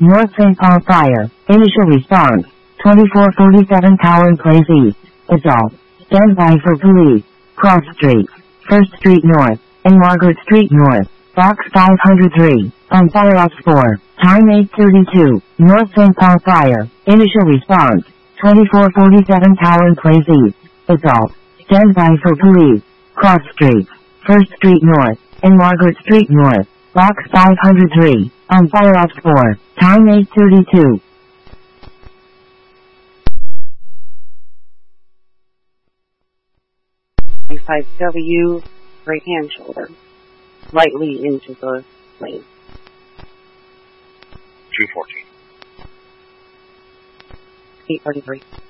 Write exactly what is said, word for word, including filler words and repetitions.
North Saint Paul Fire. Initial response. twenty-four forty-seven Cowan Place East. Assault. Stand by for police. Cross Street. First Street North. And Margaret Street North. Box five hundred three. On fire ops four. Time eight thirty-two. North Saint Paul Fire. Initial response. twenty-four forty-seven Cowan Place East. Assault. Stand by for police. Cross Street. First Street North. And Margaret Street North. Box five hundred three. On fire ops four. Time eight thirty-two. five W, right hand shoulder, lightly into the lane. two fourteen. eight forty-three.